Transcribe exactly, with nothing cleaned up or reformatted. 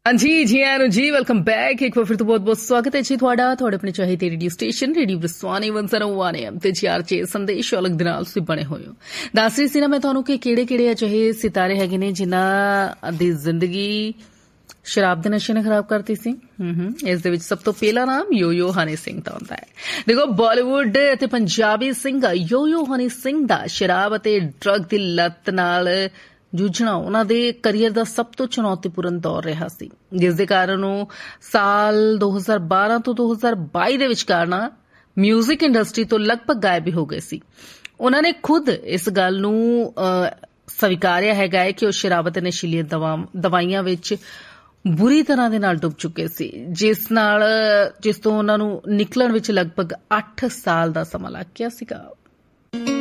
हाँ जी जी आनू जी welcome back एक बार फिर तो बहुत बहुत स्वागत है जी ਤੁਹਾਡਾ ਤੁਹਾਡੇ ਆਪਣੇ ਚਾਹੀਦੇ ਰੇਡੀਓ ਸਟੇਸ਼ਨ ਰੇਡੀਓ ਬਰਸਵਾਨੀ ਇੱਕ ਸੌ ਇੱਕ ਐਮ ਤੇ ਚਾਰ ਛੇ ਸੰਦੇਸ਼ ਅਲੱਗ ਦੇ ਨਾਲ ਤੁਸੀਂ ਬਣੇ ਹੋਏ ਹੋ ਦੱਸ ਰਹੀ ਸੀ ਨਾ ਮੈਂ ਤੁਹਾਨੂੰ ਕਿ ਕਿਹੜੇ ਕਿਹੜੇ ਅਜਿਹੇ ਸਿਤਾਰੇ ਹੈਗੇ ਨੇ ਜਿਨ੍ਹਾਂ ਦੀ ਜ਼ਿੰਦਗੀ ਸ਼ਰਾਬ ਦੇ ਨਸ਼ੇ ਨੇ ਖਰਾਬ ਕਰਤੀ ਸੀ ਹੂੰ ਇਸ ਦੇ ਵਿੱਚ ਸਭ ਤੋਂ ਪਹਿਲਾ ਨਾਮ ਯੋ-ਯੋ ਹਨੀ ਸਿੰਘ ਦਾ ਹੁੰਦਾ ਹੈ ਦੇਖੋ ਬਾਲੀਵੁੱਡ ਅਤੇ ਪੰਜਾਬੀ ਸਿੰਗਰ ਯੋ-ਯੋ ਹਨੀ ਸਿੰਘ ਦਾ ਸ਼ਰਾਬ ਅਤੇ ਡਰੱਗ ਦੀ ਲੱਤ ਨਾਲ ਜੂਝਣਾ ਉਹਨਾਂ ਦੇ ਕਰੀਅਰ ਦਾ ਸਭ ਤੋਂ ਚੁਣੌਤੀਪੂਰਨ ਦੌਰ ਰਿਹਾ ਸੀ ਜਿਸ ਦੇ ਕਾਰਨ ਉਹ ਸਾਲ ਦੋ ਹਜ਼ਾਰ ਬਾਰਾਂ ਤੋਂ ਦੋ ਹਜ਼ਾਰ ਬਾਈ ਦੇ ਵਿਚਕਾਰ ਨਾ ਮਿਊਜ਼ਿਕ ਇੰਡਸਟਰੀ ਤੋਂ ਲਗਭਗ ਗਾਇਬ ਹੋ ਗਏ ਸੀ ਉਹਨਾਂ ਨੇ ਖੁਦ ਇਸ ਗੱਲ ਨੂੰ ਸਵੀਕਾਰਿਆ ਹੈਗਾ ਹੈ ਕਿ ਉਹ ਸ਼ਰਾਬ ਅਤੇ ਨਸ਼ੀਲੀਆਂ ਦਵਾਈਆਂ ਵਿੱਚ ਬੁਰੀ ਤਰ੍ਹਾਂ ਦੇ ਨਾਲ ਡੁੱਬ ਚੁੱਕੇ ਸੀ ਜਿਸ ਨਾਲ ਜਿਸ ਤੋਂ ਉਹਨਾਂ ਨੂੰ ਨਿਕਲਣ ਵਿੱਚ ਲਗਭਗ ਅੱਠ ਸਾਲ ਦਾ ਸਮਾਂ ਲੱਗ ਗਿਆ ਸੀਗਾ